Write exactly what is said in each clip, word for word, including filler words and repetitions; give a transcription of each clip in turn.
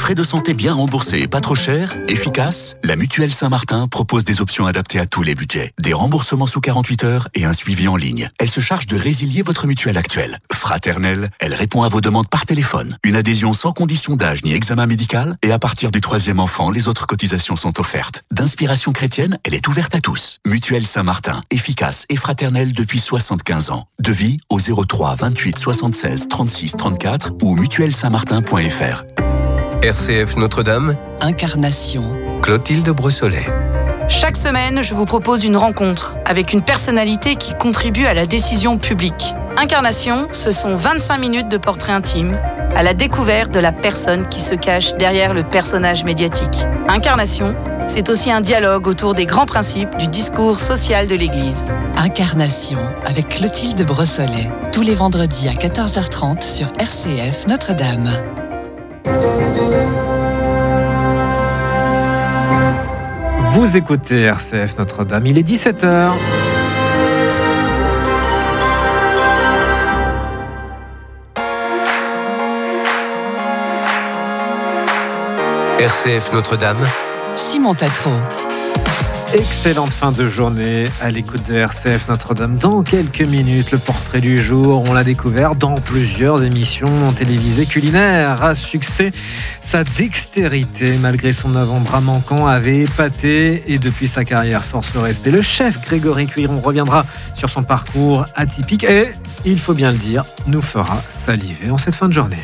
frais de santé bien remboursés et pas trop chers, efficaces, la Mutuelle Saint-Martin propose des options adaptées à tous les budgets. Des remboursements sous quarante-huit heures et un suivi en ligne. Elle se charge de résilier votre mutuelle actuelle. Fraternelle, elle répond à vos demandes par téléphone. Une adhésion sans condition d'âge ni examen médical et à partir du troisième enfant, les autres cotisations sont offertes. D'inspiration chrétienne, elle est ouverte à tous. Mutuelle Saint-Martin, efficace et fraternelle depuis soixante-quinze ans. Devis au zéro trois vingt-huit soixante-seize trente-six trente-quatre ou mutuelle saint martin point f r. R C F Notre-Dame, Incarnation. Clotilde Brossolet. Chaque semaine, je vous propose une rencontre avec une personnalité qui contribue à la décision publique. Incarnation, ce sont vingt-cinq minutes de portrait intime à la découverte de la personne qui se cache derrière le personnage médiatique. Incarnation, c'est aussi un dialogue autour des grands principes du discours social de l'Église. Incarnation avec Clotilde Brossolet, tous les vendredis à quatorze heures trente sur R C F Notre-Dame. Vous écoutez R C F Notre-Dame, il est dix-sept heures. R C F Notre-Dame, Simon Tatro. Excellente fin de journée à l'écoute de R C F Notre-Dame. Dans quelques minutes, le portrait du jour, on l'a découvert dans plusieurs émissions télévisées culinaires. À succès, sa dextérité, malgré son avant-bras manquant, avait épaté et depuis sa carrière force le respect. Le chef Grégory Cuiron reviendra sur son parcours atypique et, il faut bien le dire, nous fera saliver en cette fin de journée.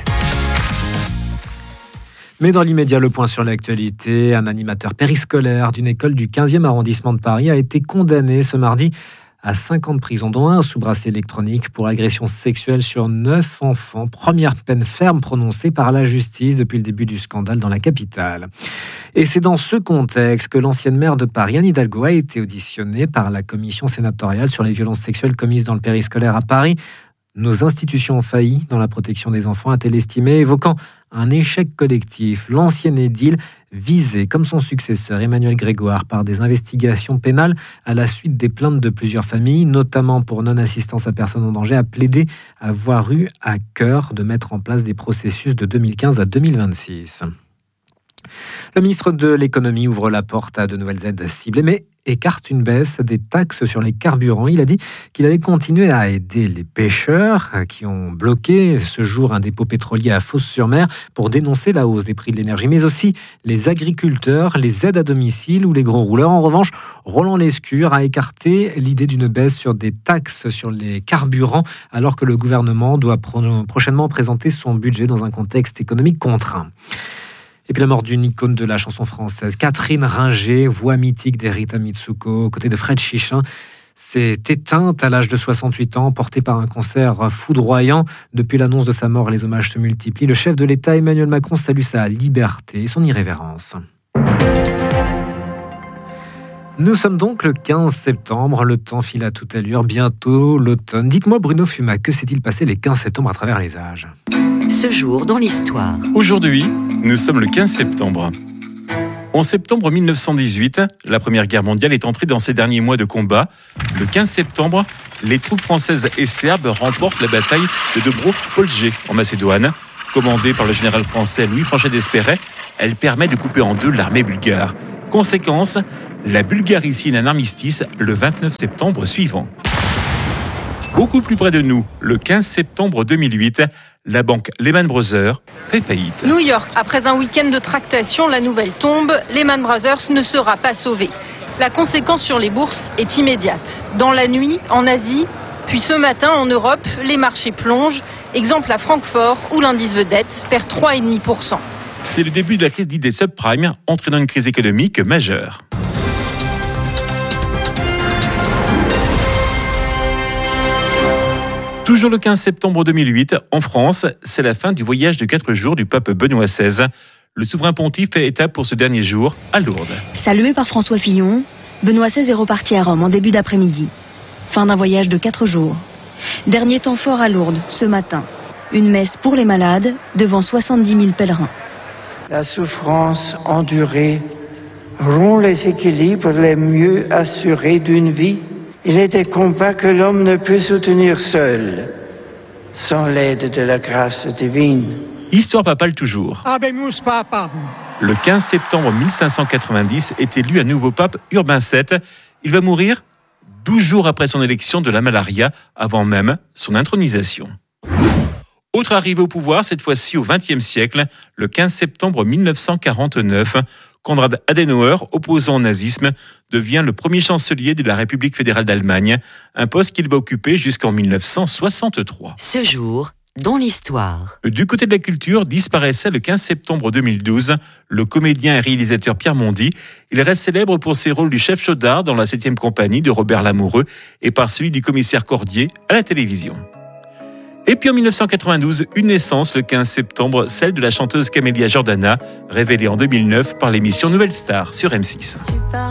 Mais dans l'immédiat, le point sur l'actualité, un animateur périscolaire d'une école du quinzième arrondissement de Paris a été condamné ce mardi à cinq ans de prison, dont un sous bracelet électronique pour agression sexuelle sur neuf enfants. Première peine ferme prononcée par la justice depuis le début du scandale dans la capitale. Et c'est dans ce contexte que l'ancienne maire de Paris, Anne Hidalgo, a été auditionnée par la commission sénatoriale sur les violences sexuelles commises dans le périscolaire à Paris. Nos institutions ont failli dans la protection des enfants, a-t-elle estimé, évoquant un échec collectif. L'ancienne édile, visée comme son successeur Emmanuel Grégoire par des investigations pénales à la suite des plaintes de plusieurs familles, notamment pour non-assistance à personnes en danger, a plaidé avoir eu à cœur de mettre en place des processus de deux mille quinze à deux mille vingt-six. Le ministre de l'économie ouvre la porte à de nouvelles aides ciblées, mais écarte une baisse des taxes sur les carburants. Il a dit qu'il allait continuer à aider les pêcheurs qui ont bloqué ce jour un dépôt pétrolier à Fos-sur-Mer pour dénoncer la hausse des prix de l'énergie, mais aussi les agriculteurs, les aides à domicile ou les gros rouleurs. En revanche, Roland Lescure a écarté l'idée d'une baisse sur des taxes sur les carburants alors que le gouvernement doit pro- prochainement présenter son budget dans un contexte économique contraint. Et puis la mort d'une icône de la chanson française, Catherine Ringer, voix mythique d'Erita Mitsuko, aux côtés de Fred Chichin, s'est éteinte à l'âge de soixante-huit ans, portée par un cancer foudroyant. Depuis l'annonce de sa mort, les hommages se multiplient. Le chef de l'État, Emmanuel Macron, salue sa liberté et son irrévérence. Nous sommes donc le quinze septembre, le temps file à toute allure, bientôt l'automne. Dites-moi Bruno Fumat, que s'est-il passé les quinze septembre à travers les âges ? Ce jour dans l'histoire. Aujourd'hui, nous sommes le quinze septembre. En septembre mille neuf cent dix-huit, la Première Guerre mondiale est entrée dans ses derniers mois de combat. Le quinze septembre, les troupes françaises et serbes remportent la bataille de Dobro-Polje en Macédoine. Commandée par le général français Louis Franchet d'Espéret, elle permet de couper en deux l'armée bulgare. Conséquence, la Bulgarie signe un armistice le vingt-neuf septembre suivant. Beaucoup plus près de nous, le quinze septembre deux mille huit, la banque Lehman Brothers fait faillite. New York, après un week-end de tractation, la nouvelle tombe, Lehman Brothers ne sera pas sauvé. La conséquence sur les bourses est immédiate. Dans la nuit, en Asie, puis ce matin en Europe, les marchés plongent. Exemple à Francfort, où l'indice vedette perd trois virgule cinq pour cent. C'est le début de la crise dite des subprimes, entraînant une crise économique majeure. Toujours le quinze septembre deux mille huit, en France, c'est la fin du voyage de quatre jours du pape Benoît seize. Le souverain pontife fait étape pour ce dernier jour à Lourdes. Salué par François Fillon, Benoît seize est reparti à Rome en début d'après-midi. Fin d'un voyage de quatre jours. Dernier temps fort à Lourdes, ce matin. Une messe pour les malades, devant soixante-dix mille pèlerins. La souffrance endurée rompt les équilibres les mieux assurés d'une vie. Il est des combats que l'homme ne peut soutenir seul, sans l'aide de la grâce divine. Histoire papale toujours. Habemus Papam. Le quinze septembre mille cinq cent quatre-vingt-dix est élu un nouveau pape, Urbain sept. Il va mourir douze jours après son élection de la malaria, avant même son intronisation. Autre arrivée au pouvoir, cette fois-ci au vingtième siècle, le quinze septembre mille neuf cent quarante-neuf, Konrad Adenauer, opposant au nazisme, devient le premier chancelier de la République fédérale d'Allemagne, un poste qu'il va occuper jusqu'en mille neuf cent soixante-trois. Ce jour, dans l'histoire. Du côté de la culture, disparaissait le quinze septembre deux mille douze le comédien et réalisateur Pierre Mondy. Il reste célèbre pour ses rôles du chef Chaudard dans la septième compagnie de Robert Lamoureux et par celui du commissaire Cordier à la télévision. Et puis en mille neuf cent quatre-vingt-douze, une naissance le quinze septembre, celle de la chanteuse Camélia Jordana, révélée en deux mille neuf par l'émission Nouvelle Star sur M six.